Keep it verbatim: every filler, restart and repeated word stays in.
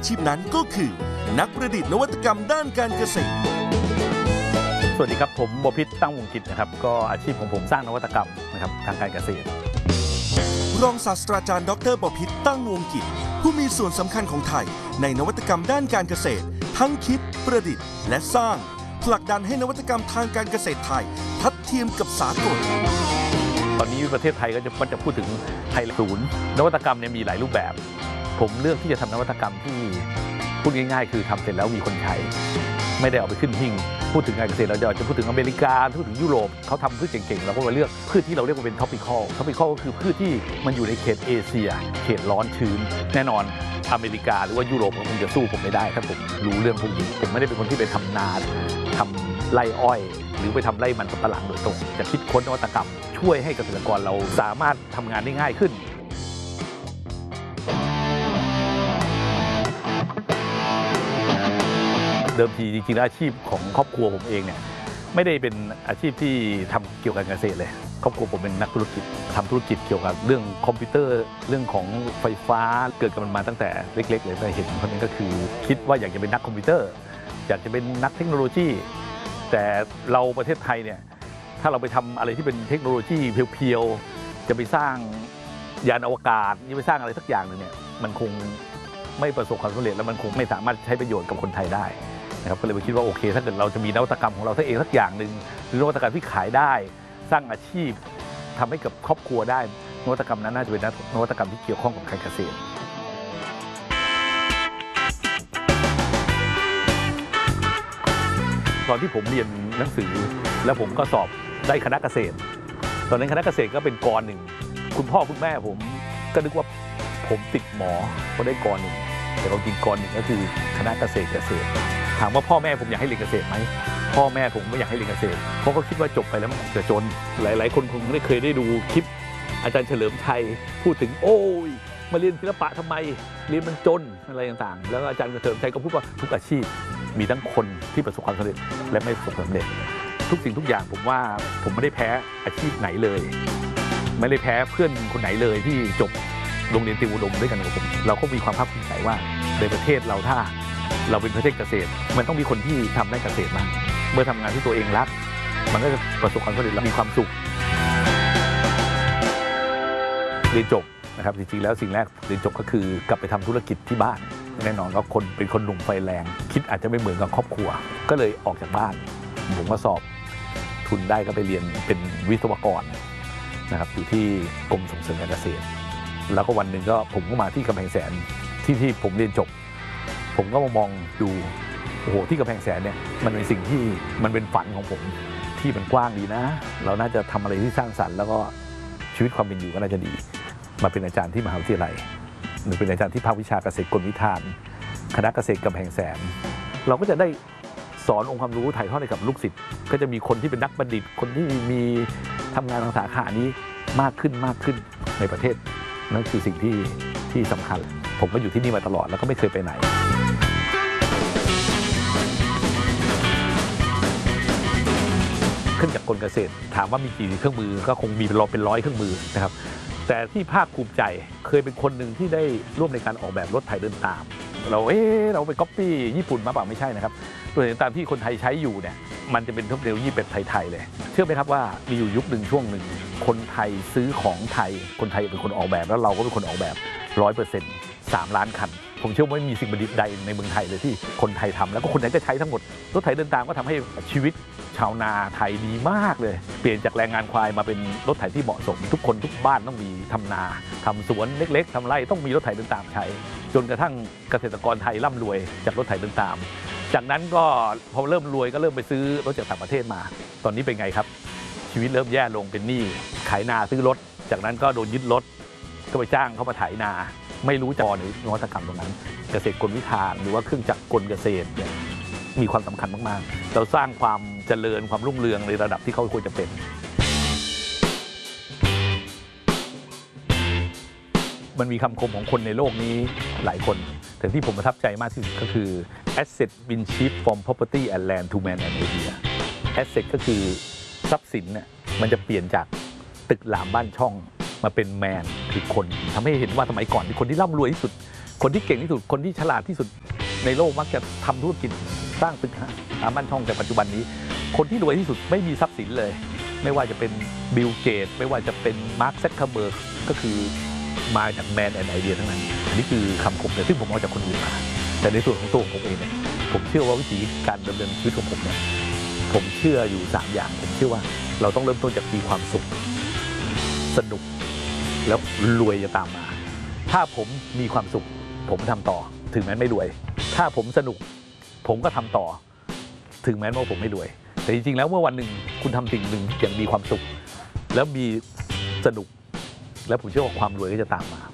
ชีพนั้นก็คือนักประดิษฐ์นวัตกรรมด้านการเกษตรสวัสดีครับผมบพิตรตั้งวงกิจนะครับก็อาชีพของผมสร้างนวัตกรรมนะครับทางการเกษตรรองศาสตราจารย์ดร.บพิตรตั้งวงกิจผู้มีส่วนสำคัญของไทยในนวัตกรรมด้านการเกษตรทั้งคิดประดิษฐ์และสร้างผลักดันให้นวัตกรรมทางการเกษตรไทยทัดเทียมกับสากลตอนนี้ประเทศไทยก็จะมันจะพูดถึงไทยศูนย์นวัตกรรมเนี่ยมีหลายรูปแบบผมเลือกที่จะทำนวัตกรรมที่พูดง่ายๆคือทำเสร็จแล้วมีคนใช้ไม่ได้เอาไปขึ้นหิ้งพูดถึงการเกษตรเราจะพูดถึงอเมริกาพูดถึงยุโรปเขาทำพืชเก่งๆเราก็มาเลือกพืชที่เราเรียกว่าเป็นท็อปิคอลท็อปิคอลก็คือพืชที่มันอยู่ในเขตเอเชียเขตร้อนชื้นแน่นอนอเมริกาหรือว่ายุโรปคงจะสู้ผมไม่ได้ถ้าผมรู้เรื่องพวกนี้ผมไม่ได้เป็นคนที่ไปทำนาทำไร่อ้อยหรือไปทำไร่มันสำปะหลังโดยตรงจะคิดค้นนวัตกรรมช่วยให้เกษตรกรเราสามารถทำงานได้ง่ายขึ้นเดิมทีจริงๆแล้วอาชีพของครอบครัวผมเองเนี่ยไม่ได้เป็นอาชีพที่ทำเกี่ยวกับการเกษตรเลยครอบครัวผมเป็นนักธุรกิจทำธุรกิจเกี่ยวกับเรื่องคอมพิวเตอร์เรื่องของไฟฟ้าเกิดกับมันมาตั้งแต่เล็กๆเลยได้เห็นคนนี้ก็คือคิดว่าอยากจะเป็นนักคอมพิวเตอร์อยากจะเป็นนักเทคโนโลยีแต่เราประเทศไทยเนี่ยถ้าเราไปทำอะไรที่เป็นเทคโนโลยีเพียวๆจะไปสร้างยานอวกาศจะไปสร้างอะไรสักอย่างนึงเนี่ยมันคงไม่ประสบความสำเร็จแล้วมันคงไม่สามารถใช้ประโยชน์กับคนไทยได้นะครับก็เลยไปคิดว่าโอเคถ้าเกิดเราจะมีนวัตกรรมของเราเองสักอย่างหนึ่งหรือนวัตกรรมที่ขายได้สร้างอาชีพทำให้กับครอบครัวได้นวัตกรรมนั้นน่าจะเป็นนวัตกรรมที่เกี่ยวข้องกับการเกษตรตอนที่ผมเรียนหนังสือแล้วผมก็สอบได้คณะเกษตรตอนนั้นคณะเกษตรก็เป็นกรหนึ่งคุณพ่อคุณแม่ผมก็นึกว่าผมติดหมอเพราะได้กรหนึ่งแต่ความจริงกรหนึ่งก็คือคณะเกษตรเกษตรถามว่าพ่อแม่ผมอยากให้เรียนเกษตรไหมพ่อแม่ผมไม่อยากให้เรียนเกษตรเพราะเขาคิดว่าจบไปแล้วมันจะจนหลายๆคนคงได้เคยได้ดูคลิปอาจารย์เฉลิมชัยพูดถึงโอ้ยมาเรียนศิลปะทำไมเรียนมันจนอะไรต่างๆแล้วอาจารย์เฉลิมชัยก็พูดว่าทุกอาชีพมีทั้งคนที่ประสบความสำเร็จและไม่ประสบความสำเร็จทุกสิ่งทุกอย่างผมว่าผมไม่ได้แพ้อาชีพไหนเลยไม่ได้แพ้เพื่อนคนไหนเลยที่จบโรงเรียนติวอุดมด้วยกันกับผมเราก็มีความภาคภูมิใจว่าในประเทศเราถ้าเราเป็นประเทศเกษตรมันต้องมีคนที่ทำได้เกษตรมากเมื่อทำงานที่ตัวเองรักมันก็จะประสบความสำเร็จและมีความสุขเรียนจบนะครับจริงๆแล้วสิ่งแรกเรียนจบก็คือกลับไปทำธุรกิจที่บ้านแน่นอนว่าคนเป็นคนหนุ่มไฟแรงคิดอาจจะไม่เหมือนกับครอบครัวก็เลยออกจากบ้านผมก็สอบทุนได้ก็ไปเรียนเป็นวิศวกรนะครับอยู่ที่กรมส่งเสริมการเกษตรแล้วก็วันหนึ่งก็ผมก็มาที่กำแพงแสนที่ที่ผมเรียนจบผมก็มามองดูโอ้โหที่กำแพงแสนเนี่ยมันเป็นสิ่งที่มันเป็นฝันของผมที่มันกว้างดีนะเราน่าจะทำอะไรที่สร้างสรรค์แล้วก็ชีวิตความเป็นอยู่ก็น่าจะดีมาเป็นอาจารย์ที่มหาวิทยาลัยหรือเป็นอาจารย์ที่ภาควิชาเกษตรกลวิธานคณะเกษตรกำแพงแสนเราก็จะได้สอนองค์ความรู้ถ่ายทอดให้กับลูกศิษย์ก็จะมีคนที่เป็นนักบัณฑิตคนที่มีทำงานทางสาขานี้มากขึ้นมากขึ้นในประเทศนั่นคือสิ่งที่ที่สำคัญผมก็อยู่ที่นี่มาตลอดแล้วก็ไม่เคยไปไหนเครื่องจักรกลเกษตรถามว่ามีกี่เครื่องมือก็คงมีเป็นร้อยเป็นร้อยเครื่องมือนะครับแต่ที่ภาคภูมิใจเคยเป็นคนหนึ่งที่ได้ร่วมในการออกแบบรถไถเดินตามเราเอ๊ะเราไปก๊อปปี้ญี่ปุ่นมาเปล่าไม่ใช่นะครับรถไถเดินตามที่คนไทยใช้อยู่เนี่ยมันจะเป็นเทคโนโลยีแบบไทยๆเลยเชื่อไหมครับว่ามีอยู่ยุคหนึ่งช่วงหนึ่งคนไทยซื้อของไทยคนไทยเป็นคนออกแบบแล้วเราก็เป็นคนออกแบบร้อยเปอร์เซ็นต์สามล้านคันผมเชื่อว่าไม่มีสิ่งประดิษฐ์ใดในเมืองไทยเลยที่คนไทยทำแล้วก็คนไทยก็ใช้ทั้งหมดรถไถเดินตามก็ทำให้ชีวิตชาวนาไทยดีมากเลยเปลี่ยนจากแรงงานควายมาเป็นรถไถที่เหมาะสมทุกคนทุกบ้านต้องมีทำนาทำสวนเล็กๆทำไร่ต้องมีรถไถเดินตามใช้จนกระทั่งเกษตรกรไทยร่ำรวยจากรถไถเดินตามจากนั้นก็พอเริ่มรวยก็เริ่มไปซื้อรถจากต่างประเทศมาตอนนี้เป็นไงครับชีวิตเริ่มแย่ลงเป็นหนี้ขายนาซื้อรถจากนั้นก็โดนยึดรถก็ไปจ้างเขามาไถนาไม่รู้จะหรือนวัตกรรมตรงนั้นเกษตรกลวิธานหรือว่าเครื่องจักรกลเกษตรเนี่ยมีความสำคัญมากๆเราสร้างความเจริญความรุ่งเรืองในระดับที่เขาควรจะเป็นมันมีคำคมของคนในโลกนี้หลายคนแต่ที่ผมประทับใจมากที่สุดก็คือ asset been shift from property and land to man and idea asset ก็คือทรัพย์สินเนี่ยมันจะเปลี่ยนจากตึกหลามบ้านช่องมาเป็นแมนคือคนทำให้เห็นว่าสมัยก่อนที่คนที่ร่ำรวยที่สุดคนที่เก่งที่สุดคนที่ฉลาดที่สุดในโลกมักจะทำธุรกิจสร้างตึกหาบ้านช่องแต่ปัจจุบันนี้คนที่รวยที่สุดไม่มีทรัพย์สินเลยไม่ว่าจะเป็นบิลเกตไม่ว่าจะเป็นมาร์คซักเคอร์เบิร์กก็คือมาจากแมนแอนด์ไอเดียทั้งนั้นอันนี้คือคำคมเลยซึ่งผมเอาจากคนอื่นมาแต่ในส่วนของตัวผมเองเนี่ยผมเชื่อว่าวิธีการดำเนินชีวิตของผมเนี่ยผมเชื่ออยู่สามอย่างผมเชื่อว่าเราต้องเริ่มต้นจากมีความสุขสนุกแล้วรวยจะตามมาถ้าผมมีความสุขผมทำต่อถึงแม้ไม่รวยถ้าผมสนุกผมก็ทำต่อถึงแม้ว่าผมไม่รวยแต่จริงๆแล้วเมื่อวันหนึ่งคุณทำสิ่งหนึ่งอย่างมีความสุขแล้วมีสนุกแล้วผมเชื่อว่าความรวยก็จะตามมา